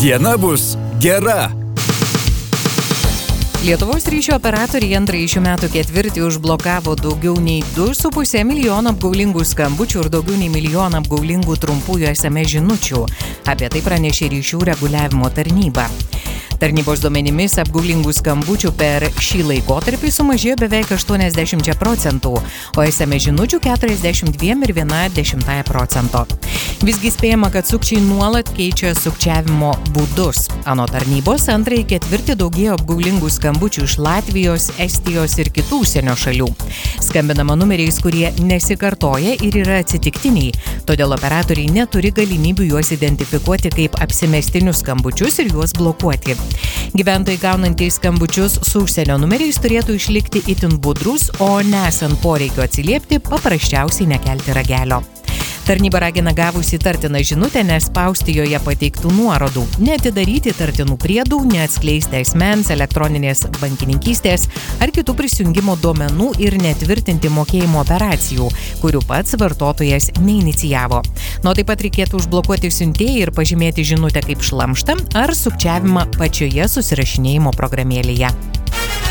Diena bus gera. Lietuvos ryšio operatoriai antrąjį šių metų ketvirtį užblokavo daugiau nei 2,5 milijono apgaulingų skambučių ir daugiau nei milijoną apgaulingų trumpųjų SMS žinučių. Apie tai pranešė ryšių reguliavimo tarnyba. Tarnybos duomenimis apgaulingų skambučių per šį laikotarpį sumažėjo beveik 80%, o SMS žinučių 42,1%. Visgi spėjama, kad sukčiai nuolat keičia sukčiavimo būdus. Anot tarnybos, antrąjį ketvirtį daugėjo apgaulingų skambučių iš Latvijos, Estijos ir kitų užsienio šalių. Skambinama numeriais, kurie nesikartoja ir yra atsitiktiniai, todėl operatoriai neturi galimybių juos identifikuoti kaip apsimestinius skambučius ir juos blokuoti. Gyventojai gaunantys skambučius su užsienio numeriais turėtų išlikti itin budrus, o nesant poreikio atsiliepti, paprasčiausiai nekelti ragelio. Tarnyba ragina gavus įtartiną žinutę nespausti joje pateiktų nuorodų, neatidaryti įtartinų priedų, neatskleisti asmens, elektroninės bankininkystės ar kitų prisijungimo duomenų ir netvirtinti mokėjimo operacijų, kurių pats vartotojas neinicijavo. Taip pat reikėtų užblokuoti siuntėją ir pažymėti žinutę kaip šlamštą ar sukčiavimą pačioje susirašinėjimo programėlėje.